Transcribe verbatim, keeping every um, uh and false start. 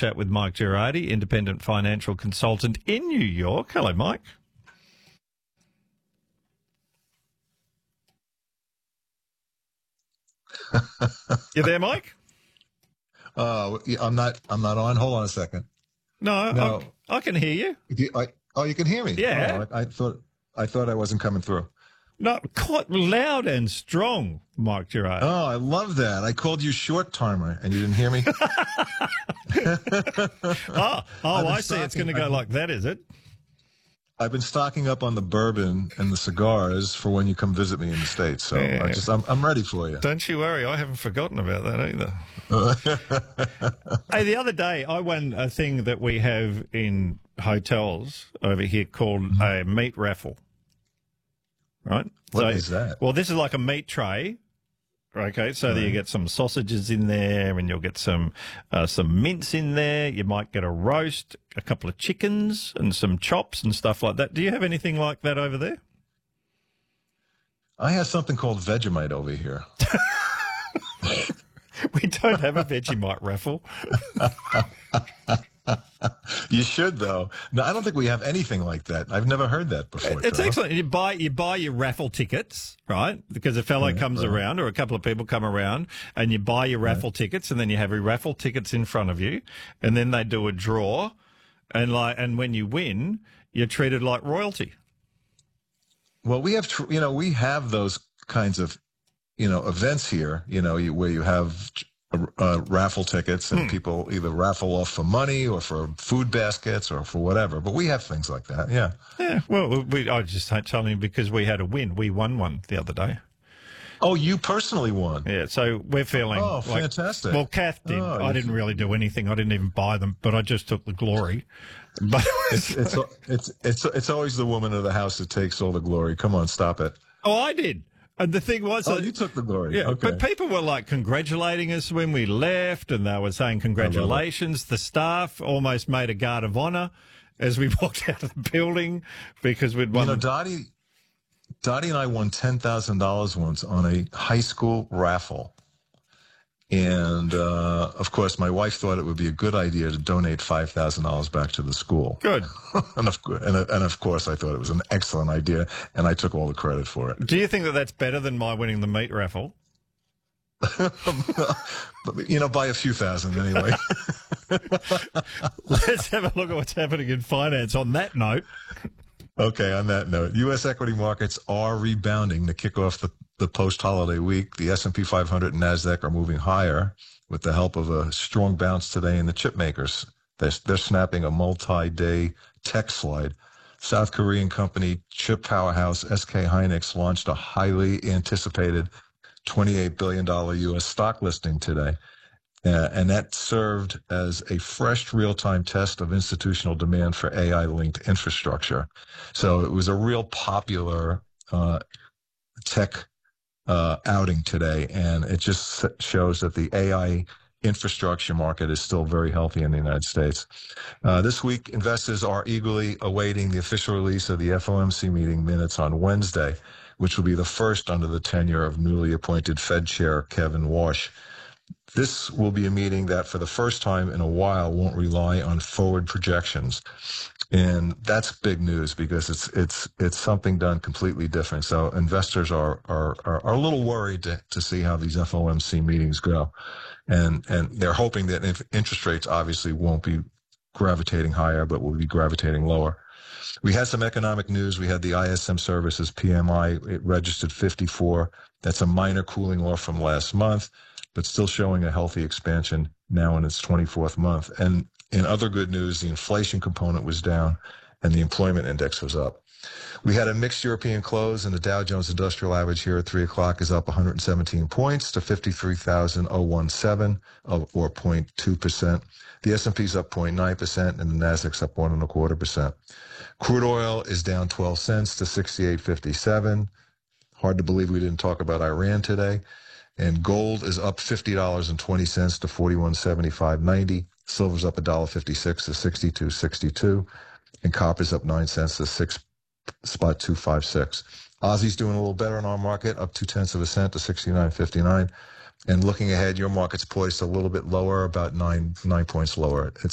chat with Mike Girardi, independent financial consultant in New York. Hello, Mike. You there, Mike? Uh, I'm not. I'm not on. Hold on a second. No, No. I, I can hear you. You, I, oh, you can hear me. Yeah. Oh, I, I thought. I thought I wasn't coming through. No, quite loud and strong, Mike Girardi. Oh, I love that. I called you short timer, and you didn't hear me. oh, oh I see. stocking, It's going to go I've, like that, is it? I've been stocking up on the bourbon and the cigars for when you come visit me in the States. So Yeah. I just, I'm, I'm ready for you. Don't you worry. I haven't forgotten about that either. Hey, the other day I won a thing that we have in hotels over here called a meat raffle. Right? What so, is that? Well, this is like a meat tray. Okay, so that you get some sausages in there, and you'll get some uh, some mince in there. You might get a roast, a couple of chickens, and some chops and stuff like that. Do you have anything like that over there? I have something called Vegemite over here. We don't have a Vegemite raffle. You should, though. No, I don't think we have anything like that. I've never heard that before. It's Trevor. excellent. You buy you buy your raffle tickets, right? Because a fellow Yeah, comes right. around, or a couple of people come around, and you buy your raffle Right. tickets, and then you have your raffle tickets in front of you, and then they do a draw, and like, and when you win, you're treated like royalty. Well, we have, tr- you know, we have those kinds of, you know, events here, you know, you, where you have uh, raffle tickets and Hmm. people either raffle off for money or for food baskets or for whatever. But we have things like that. Yeah. Yeah. Well, we, I just telling you because we had a win. We won one the other day. Oh, you personally won. Yeah. So we're feeling. Oh, like, fantastic. Well, Kath did. Oh, I you- didn't really do anything. I didn't even buy them, but I just took the glory. But It's, it's, it's, it's, it's always the woman of the house that takes all the glory. Come on, stop it. oh, I did. And the thing was, Oh, uh, you took the glory. yeah, Okay. but people were like congratulating us when we left, and they were saying congratulations. The staff almost made a guard of honor as we walked out of the building because we'd You won. know, Dottie, Dottie and I won ten thousand dollars once on a high school raffle. And, uh, of course, my wife thought it would be a good idea to donate five thousand dollars back to the school. Good. and, of, cour- and, and, of course, I thought it was an excellent idea, and I took all the credit for it. Do you think that that's better than my winning the meat raffle? But, you know, by a few thousand anyway. Let's have a look at what's happening in finance on that note. Okay, on that note, U S equity markets are rebounding to kick off the, the post-holiday week. The S and P five hundred and NASDAQ are moving higher with the help of a strong bounce today in the chip makers. They're, they're snapping a multi-day tech slide. South Korean company chip powerhouse S K Hynix launched a highly anticipated twenty-eight billion dollars U S stock listing today. Uh, and that served as a fresh real-time test of institutional demand for A I-linked infrastructure. So it was a real popular uh, tech uh, outing today, and it just shows that the A I infrastructure market is still very healthy in the United States. Uh, this week, investors are eagerly awaiting the official release of the F O M C meeting minutes on Wednesday, which will be the first under the tenure of newly appointed Fed Chair Kevin Warsh. This will be a meeting that for the first time in a while won't rely on forward projections. And that's big news because it's it's it's something done completely different. So investors are are are, are a little worried to, to see how these F O M C meetings go. And and they're hoping that if interest rates obviously won't be gravitating higher, but will be gravitating lower. We had some economic news. We had the I S M Services P M I. It registered fifty-four. That's a minor cooling off from last month, but still showing a healthy expansion now in its twenty-fourth month. And in other good news, the inflation component was down and the employment index was up. We had a mixed European close, and the Dow Jones Industrial Average here at three o'clock is up one hundred seventeen points to fifty-three thousand seventeen, or zero point two percent. The S and P's up zero point nine percent, and the Nasdaq's up one and a quarter percent. Crude oil is down twelve cents to sixty-eight fifty-seven. Hard to believe we didn't talk about Iran today. And gold is up fifty dollars and twenty cents to forty-one seventy-five ninety. Silver's up one dollar fifty-six to sixty-two sixty-two. And copper's up nine cents to six spot two five six. Aussie's doing a little better in our market, up two tenths of a cent to sixty-nine fifty-nine. And looking ahead, your market's poised a little bit lower, about nine nine points lower. It's